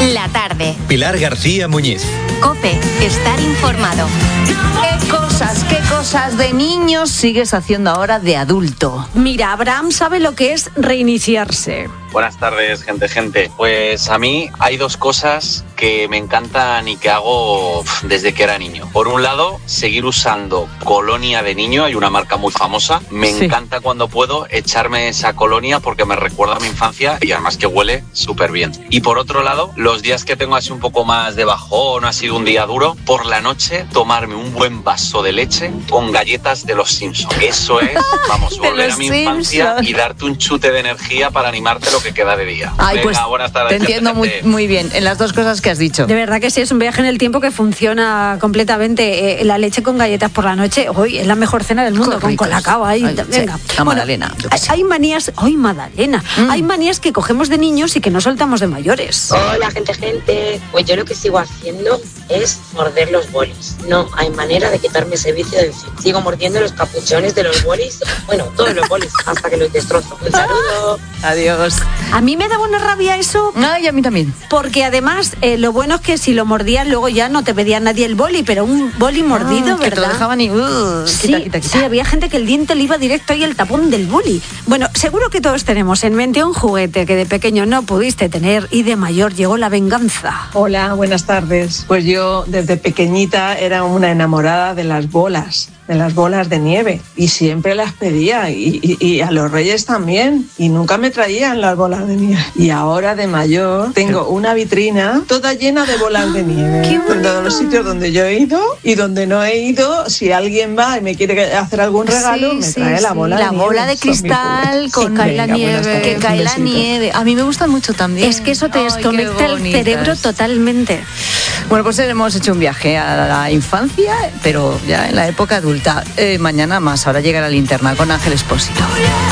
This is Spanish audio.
La tarde. Pilar García Muñiz. COPE. Estar informado. ¿Qué cosas de niños sigues haciendo ahora de adulto? Mira, Abraham sabe lo que es reiniciarse. Buenas tardes, gente. Pues a mí hay dos cosas que me encantan y que hago desde que era niño. Por un lado, seguir usando colonia de niño, hay una marca muy famosa. Me encanta cuando puedo echarme esa colonia porque me recuerda a mi infancia y además que huele súper bien. Y por otro lado, los días que tengo así un poco más de bajón, ha sido un día duro, por la noche tomarme un buen vaso de leche con galletas de los Simpsons. Eso es, vamos, volver a mi infancia y darte un chute de energía para animarte lo que queda de día. Ay, venga, pues buenas tardes. te entiendo muy bien en las dos cosas que has dicho. De verdad que sí, es un viaje en el tiempo que funciona completamente. La leche con galletas por la noche, hoy es la mejor cena del mundo, con colacao ahí. Venga. La magdalena. Hay manías, magdalena. Hay manías que cogemos de niños y que no soltamos de mayores. Hola, gente. Pues yo lo que sigo haciendo es morder los bolis. No hay manera de quitarme ese vicio de encima. Sigo mordiendo los capuchones de los bolis. Bueno, todos los bolis, hasta que los destrozo. Un saludo. Adiós. A mí me daba una rabia eso. Y a mí también. Porque además, lo bueno es que si lo mordías, luego ya no te pedía nadie el boli, pero un boli mordido, que ¿verdad? te lo dejaban y... quita. Sí, había gente que el diente le iba directo ahí al tapón del boli. Bueno, seguro que todos tenemos en mente un juguete que de pequeño no pudiste tener y de mayor llegó la venganza. Hola, buenas tardes. Pues yo desde pequeñita era una enamorada de las bolas de nieve y siempre las pedía y a los reyes también y nunca me traían las bolas de nieve. Y ahora de mayor tengo una vitrina toda llena de bolas de nieve. En todos los sitios donde yo he ido y donde no he ido, si alguien va y me quiere hacer algún regalo, me trae la bola de nieve. La bola de cristal con cae la nieve. Que cae la nieve. A mí me gustan mucho también. Es que eso te desconecta el cerebro totalmente. Bueno, pues hemos hecho un viaje a la infancia, pero ya en la época adulta. Mañana más, ahora llega la linterna con Ángel Expósito.